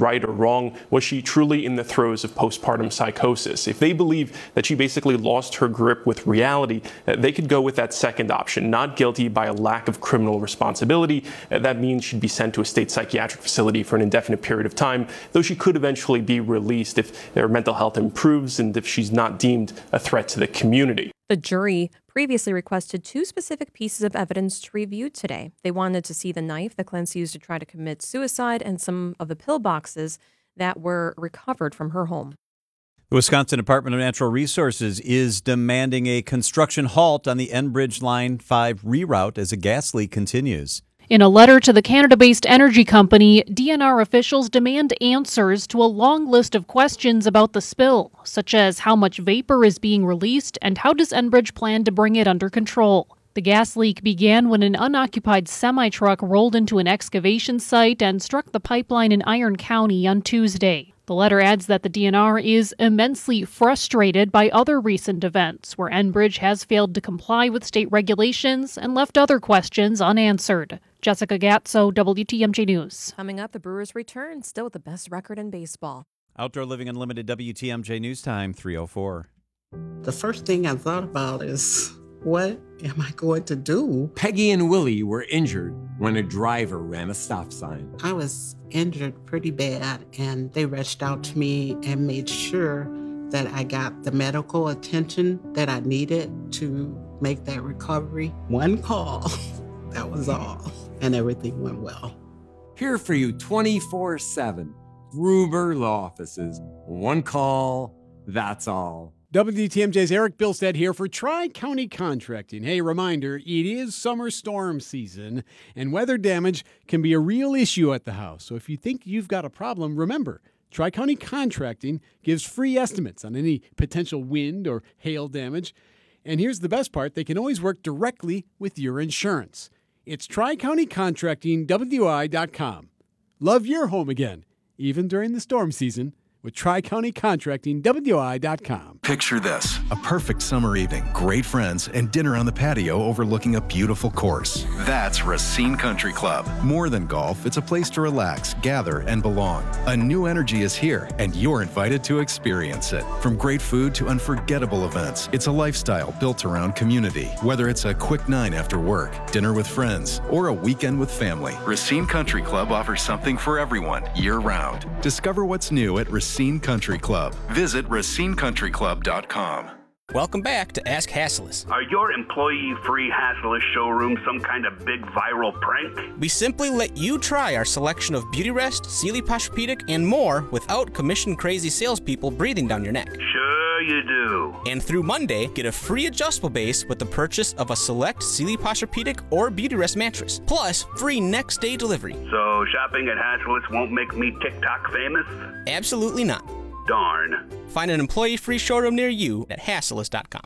right or wrong? Was she truly in the throes of postpartum psychosis? If they believe that she basically lost her grip with reality, they could go with that second option, not guilty by a lack of criminal responsibility. That means she'd be sent to a state psychiatric facility for an indefinite period of time, though she could eventually be released if their mental health improves and if she's not deemed a threat to the community. The jury previously requested 2 specific pieces of evidence to review today. They wanted to see the knife that Clance used to try to commit suicide and some of the pill boxes that were recovered from her home. The Wisconsin Department of Natural Resources is demanding a construction halt on the Enbridge Line 5 reroute as a gas leak continues. In a letter to the Canada-based energy company, DNR officials demand answers to a long list of questions about the spill, such as how much vapor is being released and how does Enbridge plan to bring it under control. The gas leak began when an unoccupied semi-truck rolled into an excavation site and struck the pipeline in Iron County on Tuesday. The letter adds that the DNR is immensely frustrated by other recent events where Enbridge has failed to comply with state regulations and left other questions unanswered. Jessica Gatso, WTMJ News. Coming up, the Brewers return, still with the best record in baseball. Outdoor Living Unlimited, WTMJ News Time, 3:04. The first thing I thought about is, what am I going to do? Peggy and Willie were injured when a driver ran a stop sign. I was injured pretty bad, and they rushed out to me and made sure that I got the medical attention that I needed to make that recovery. One call, that was all, and everything went well. Here for you 24/7. Gruber Law Offices. One call, that's all. WTMJ's Eric Bilstead here for Tri-County Contracting. Hey, reminder, it is summer storm season, and weather damage can be a real issue at the house. So if you think you've got a problem, remember, Tri-County Contracting gives free estimates on any potential wind or hail damage. And here's the best part, they can always work directly with your insurance. It's Tri-County Contracting, WI.com. Love your home again, even during the storm season, with Tri-County Contracting, WI.com. Picture this, a perfect summer evening, great friends, and dinner on the patio overlooking a beautiful course. That's Racine Country Club. More than golf, it's a place to relax, gather, and belong. A new energy is here, and you're invited to experience it. From great food to unforgettable events, it's a lifestyle built around community. Whether it's a quick 9 after work, dinner with friends, or a weekend with family, Racine Country Club offers something for everyone, year-round. Discover what's new at Racine Country Club. Visit RacineCountryClub.com. Welcome back to Ask Hassles. Are your employee-free Hassles showroom some kind of big viral prank? We simply let you try our selection of Beauty Rest, Sealy Posturepedic, and more without commission-crazy salespeople breathing down your neck. Sure you do. And through Monday, get a free adjustable base with the purchase of a select Sealy Posturepedic or Beauty Rest mattress, plus free next-day delivery. So shopping at Hassles won't make me TikTok famous? Absolutely not. Darn. Find an employee-free showroom near you at hassles.com.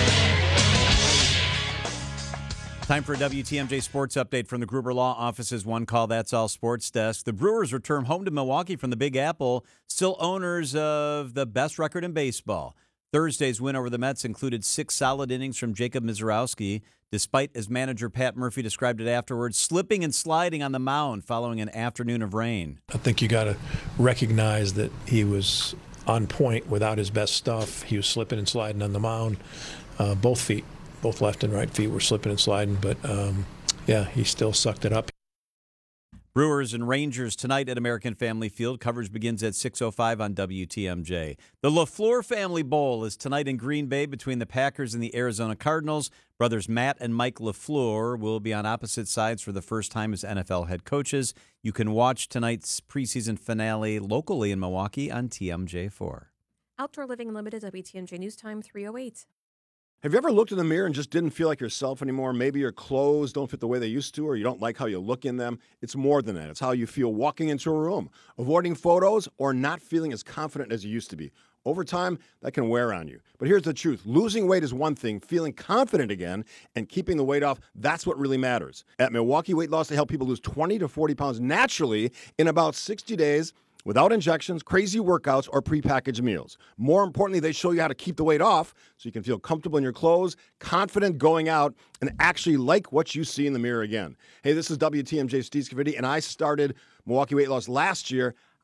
Time for a WTMJ Sports Update from the Gruber Law Office's One Call That's All Sports Desk. The Brewers return home to Milwaukee from the Big Apple, still owners of the best record in baseball. Thursday's win over the Mets included 6 solid innings from Jacob Misiorowski, despite, as manager Pat Murphy described it afterwards, slipping and sliding on the mound following an afternoon of rain. I think you got to recognize that he was on point without his best stuff. He was slipping and sliding on the mound. Both feet, both left and right feet were slipping and sliding, but he still sucked it up. Brewers and Rangers tonight at American Family Field. Coverage begins at 6:05 on WTMJ. The LaFleur Family Bowl is tonight in Green Bay between the Packers and the Arizona Cardinals. Brothers Matt and Mike LaFleur will be on opposite sides for the first time as NFL head coaches. You can watch tonight's preseason finale locally in Milwaukee on TMJ4. Outdoor Living Unlimited, WTMJ News Time, 3:08. Have you ever looked in the mirror and just didn't feel like yourself anymore? Maybe your clothes don't fit the way they used to, or you don't like how you look in them. It's more than that. It's how you feel walking into a room, avoiding photos, or not feeling as confident as you used to be. Over time, that can wear on you. But here's the truth. Losing weight is one thing. Feeling confident again and keeping the weight off, that's what really matters. At Milwaukee Weight Loss, they help people lose 20 to 40 pounds naturally in about 60 days without injections, crazy workouts, or prepackaged meals. More importantly, they show you how to keep the weight off so you can feel comfortable in your clothes, confident going out, and actually like what you see in the mirror again. Hey, this is WTMJ Steve Scavidi, and I started Milwaukee Weight Loss last year.